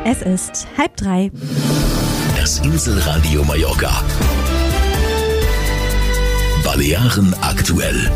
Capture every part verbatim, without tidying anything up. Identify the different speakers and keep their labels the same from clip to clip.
Speaker 1: Es ist halb drei.
Speaker 2: Das Inselradio Mallorca. Balearen aktuell.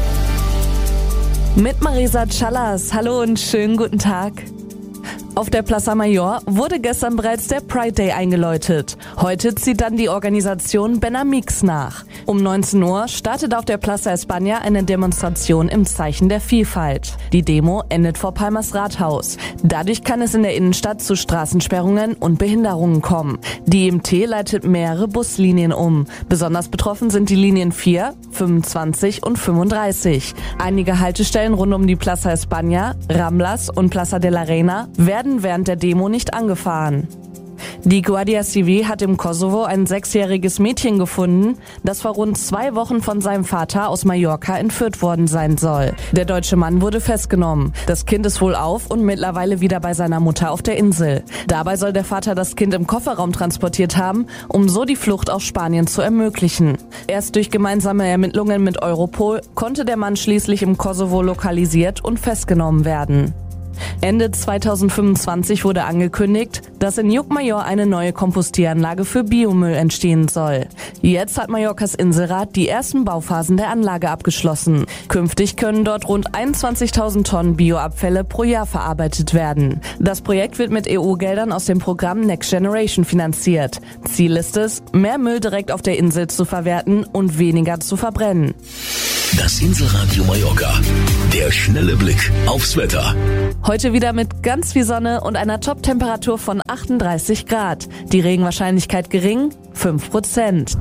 Speaker 3: Mit Marisa Callas. Hallo und schönen guten Tag. Auf der Plaza Mayor wurde gestern bereits der Pride Day eingeläutet. Heute zieht dann die Organisation Benamix nach. Um neunzehn Uhr startet auf der Plaza España eine Demonstration im Zeichen der Vielfalt. Die Demo endet vor Palmas Rathaus. Dadurch kann es in der Innenstadt zu Straßensperrungen und Behinderungen kommen. Die I M T leitet mehrere Buslinien um. Besonders betroffen sind die Linien vier, fünfundzwanzig und fünfunddreißig. Einige Haltestellen rund um die Plaza España, Ramblas und Plaza de la Reina werden während der Demo nicht angefahren. Die Guardia Civil hat im Kosovo ein sechsjähriges Mädchen gefunden, das vor rund zwei Wochen von seinem Vater aus Mallorca entführt worden sein soll. Der deutsche Mann wurde festgenommen. Das Kind ist wohlauf und mittlerweile wieder bei seiner Mutter auf der Insel. Dabei soll der Vater das Kind im Kofferraum transportiert haben, um so die Flucht aus Spanien zu ermöglichen. Erst durch gemeinsame Ermittlungen mit Europol konnte der Mann schließlich im Kosovo lokalisiert und festgenommen werden. Ende zweitausendfünfundzwanzig wurde angekündigt, dass in Llucmajor eine neue Kompostieranlage für Biomüll entstehen soll. Jetzt hat Mallorcas Inselrat die ersten Bauphasen der Anlage abgeschlossen. Künftig können dort rund einundzwanzigtausend Tonnen Bioabfälle pro Jahr verarbeitet werden. Das Projekt wird mit E U-Geldern aus dem Programm Next Generation finanziert. Ziel ist es, mehr Müll direkt auf der Insel zu verwerten und weniger zu verbrennen.
Speaker 2: Das Inselradio Mallorca. Der schnelle Blick aufs Wetter.
Speaker 3: Heute wieder mit ganz viel Sonne und einer Top-Temperatur von achtunddreißig Grad. Die Regenwahrscheinlichkeit gering, fünf Prozent.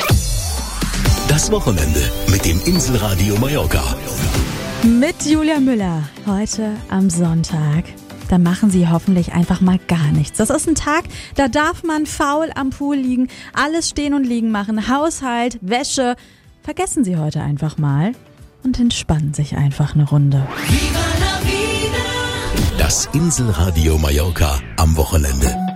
Speaker 2: Das Wochenende mit dem Inselradio Mallorca.
Speaker 1: Mit Julia Müller. Heute am Sonntag. Da machen Sie hoffentlich einfach mal gar nichts. Das ist ein Tag, da darf man faul am Pool liegen, alles stehen und liegen machen, Haushalt, Wäsche. Vergessen Sie heute einfach mal und entspannen sich einfach eine Runde.
Speaker 2: Das Inselradio Mallorca am Wochenende.